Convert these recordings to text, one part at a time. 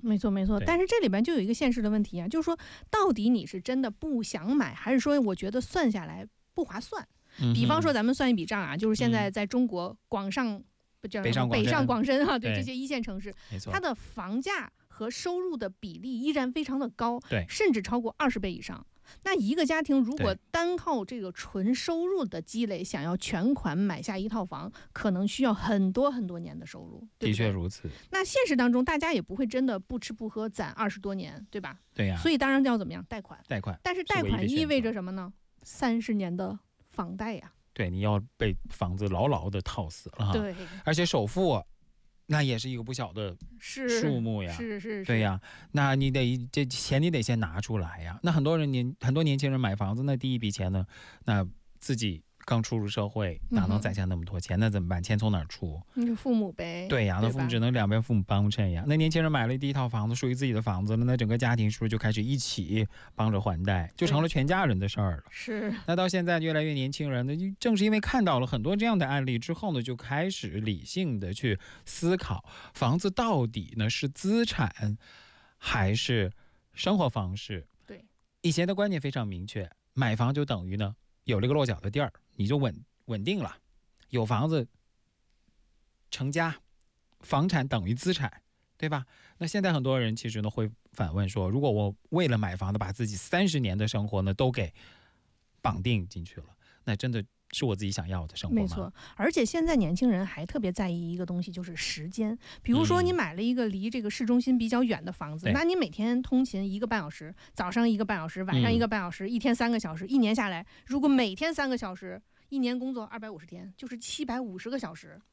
没错没错，但是这里边就有一个现实的问题啊，就是说到底你是真的不想买，还是说我觉得算下来不划算？比方说咱们算一笔账啊，就是现在在中国广上不叫北上广深啊，对这些一线城市，它的房价和收入的比例依然非常的高， 对， 甚至超过20倍以上。那一个家庭如果单靠这个纯收入的积累，想要全款买下一套房，可能需要很多很多年的收入，对不对？ 的确如此。 那现实当中，大家也不会真的不吃不喝攒20多年，对吧？ 对呀。 所以当然要怎么样？贷款。但是贷款意味着什么呢？30年的房贷呀。 对，你要被房子牢牢的套死了。 对， 而且首付那也是一个不小的数目呀， 是， 对呀，那你得这钱你得先拿出来呀。那很多年轻人买房子，那第一笔钱呢，那自己刚出入社会，哪能攒下那么多钱？那怎么办？钱从哪儿出？ 那父母呗。 对呀，那父母只能两边父母帮衬呀。那年轻人买了第一套房子，属于自己的房子了，那整个家庭是不是就开始一起帮着还贷，就成了全家人的事儿了？ 是。 那到现在越来越年轻人呢，正是因为看到了很多这样的案例之后呢，就开始理性的去思考，房子到底呢是资产还是生活方式？ 对， 以前的观念非常明确，买房就等于呢有了个落脚的地儿，你就稳定了，有房子成家，房产等于资产，对吧？那现在很多人其实呢会反问说，如果我为了买房子把自己30年的生活呢都给绑定进去了，那真的是我自己想要的生活吗？ 没错，而且现在年轻人还特别在意一个东西，就是时间。比如说你买了一个离这个市中心比较远的房子，那你每天通勤1个半小时，早上1个半小时，晚上1个半小时，一天3个小时，一年下来，如果每天3个小时，一年工作250天，就是750个小时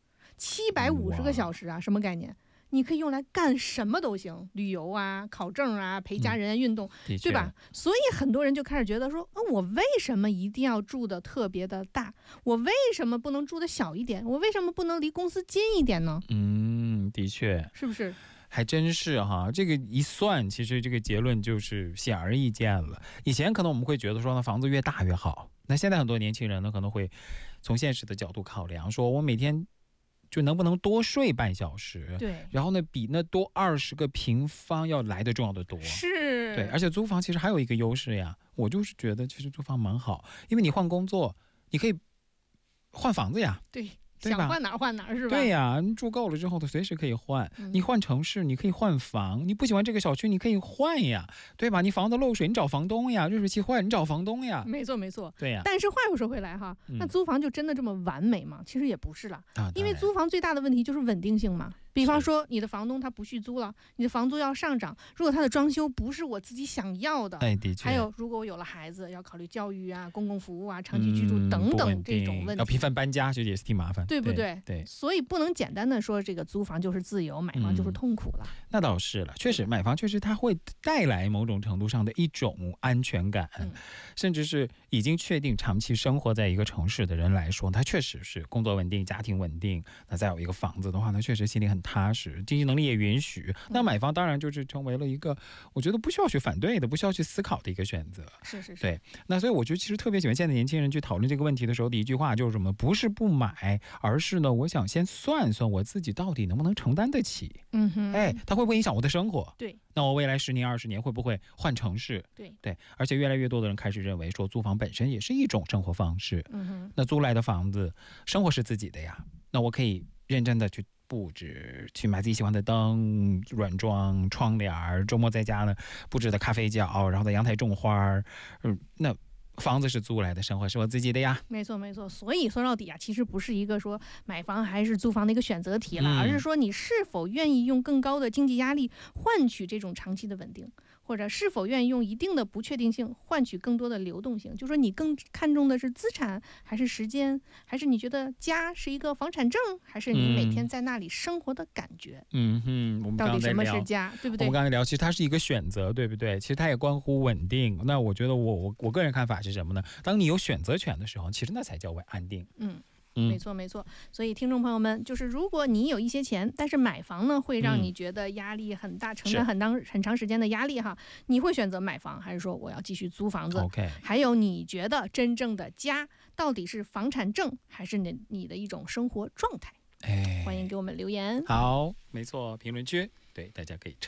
，750个小时啊，什么概念？你可以用来干什么都行，旅游啊，考证啊，陪家人运动，对吧？所以很多人就开始觉得说，我为什么一定要住的特别的大？我为什么不能住的小一点？我为什么不能离公司近一点呢？ 的确， 是不是？ 还真是哈，这个一算，其实这个结论就是显而易见了。以前可能我们会觉得说，那房子越大越好。那现在很多年轻人呢，可能会从现实的角度考量，说我每天就能不能多睡半小时？ 对， 然后呢，比那多20个平方要来的重要的多。 是， 对，而且租房其实还有一个优势呀，我就是觉得其实租房蛮好，因为你换工作，你可以换房子呀。 对。想换哪儿换哪儿是吧？ 对呀，你住够了之后，随时可以换。你换城市，你可以换房；你不喜欢这个小区，你可以换呀，对吧？你房子漏水，你找房东呀；热水器坏，你找房东呀。 没错没错， 对呀。 但是话又说回来哈，那租房就真的这么完美吗？其实也不是了，因为租房最大的问题就是稳定性嘛。比方说你的房东他不续租了，你的房租要上涨，如果他的装修不是我自己想要的， 的确。 还有如果我有了孩子，要考虑教育啊、公共服务啊、长期居住等等这种问题， 要频繁搬家，其实也是挺麻烦， 对不对？ 对， 所以不能简单的说这个租房就是自由，买房就是痛苦了。 那倒是了，确实买房确实它会带来某种程度上的一种安全感，甚至是已经确定长期生活在一个城市的人来说，他确实是工作稳定、家庭稳定，那再有一个房子的话，那确实心里很踏实，经济能力也允许。那买房当然就是成为了一个我觉得不需要去反对的、不需要去思考的一个选择。 是， 对。那所以我觉得其实特别喜欢现在年轻人去讨论这个问题的时候的一句话就是什么？不是不买，而是呢，我想先算算我自己到底能不能承担得起。它会不会影响我的生活？ 对。 那我未来10年、20年会不会换城市？ 对。 而且越来越多的人开始认为说，租房本身也是一种生活方式。那租来的房子，生活是自己的呀。那我可以认真的去布置，去买自己喜欢的灯、软装、窗帘，周末在家呢布置的咖啡角，然后在阳台种花。那房子是租来的，生活是我自己的呀。 没错没错，所以说到底啊，其实不是一个说买房还是租房的一个选择题了，而是说你是否愿意用更高的经济压力换取这种长期的稳定，或者是否愿意用一定的不确定性换取更多的流动性。就说你更看重的是资产还是时间，还是你觉得家是一个房产证，还是你每天在那里生活的感觉。 我们到底什么是家，对不对？ 我们刚才聊，其实它是一个选择，对不对？其实它也关乎稳定。那我觉得我个人看法是什么呢？当你有选择权的时候，其实那才叫为安定。 没错没错。所以听众朋友们，就是如果你有一些钱，但是买房呢会让你觉得压力很大，承担很长时间的压力哈，你会选择买房，还是说我要继续租房子 ？OK。 还有你觉得真正的家到底是房产证，还是你的一种生活状态？欢迎给我们留言。 好，没错，评论区对大家可以